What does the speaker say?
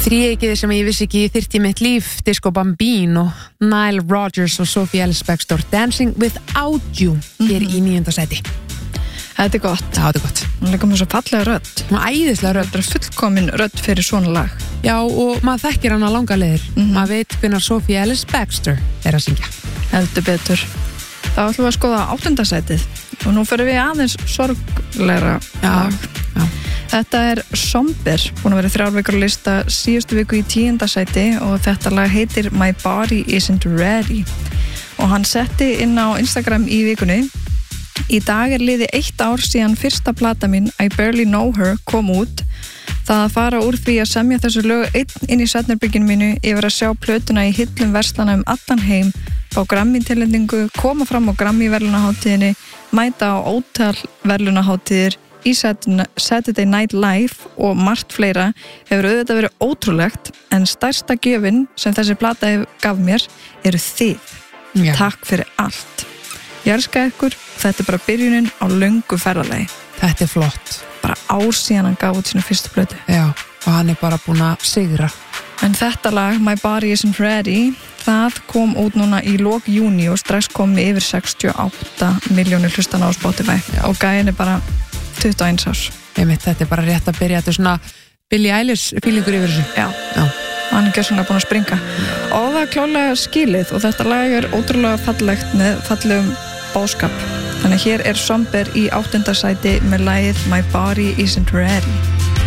Þríeykið sem ég vissi ekki þyrfti mitt líf, Disco Bambino, Nile Rodgers og Sophie Ellis-Bextor, Dancing Without You, hér í 9. sæti. Þetta er gott. Já, þetta er gott. Hún leikur með svo fallega rödd. Hún er æðislega rödd. Þetta er fullkomin rödd fyrir svona lag. Já, og maður þekkir hana langa leiðir. Maður veit hvernig Sophie Ellis-Bextor er að syngja. Heldur betur. Þá ætlum við að skoða 8. sætið og nú fyrir við aðeins sorglegra lag. Já. Þetta er Somber, búin að vera 3 vikur á lista síðustu viku í 10. sæti og þetta lag heitir My Body Isn't Ready og hann setti inn á Instagram í vikunni. Í dag er liðið 1 ár síðan fyrsta plata mín I Barely Know Her kom út. Það að fara úr því að semja þessu lög einn inn í svefnherberginu mínu yfir að sjá plötuna í hillum verslana allan heim, fá Grammy-tilnefningu, koma fram á Grammy-verðlunaháttíðinni, mæta á ótal verðlunaháttíðir í Saturday Night Live og margt fleira hefur auðvitað verið ótrúlegt en stærsta gjöfin sem þessi plata gaf mér eru þið. Já. Takk fyrir allt. Ég elska ykkur, þetta er bara byrjunin á löngu ferðalagi. Þetta er flott. Bara ár síðan hann gaf út sína fyrstu plötu. Já, og hann er bara búin að sigra. En þetta lag, My Body Isn't Ready, það kom út núna í lok júní og strax kom yfir 68 milljónir hlustana á Spotify. Já. Og gæin er bara 21 árs. Þetta er bara rétt að byrja, þetta er svona Billie Eilish fílingur yfir þessu. Já. Hann er gjörsamlega búin að springa. Og það er klálega skilið og þetta lag er ótrúlega fallegt með fallegum bóðskap. Þannig hér er Somber í 8. sæti með lagið My Body Isn't Ready.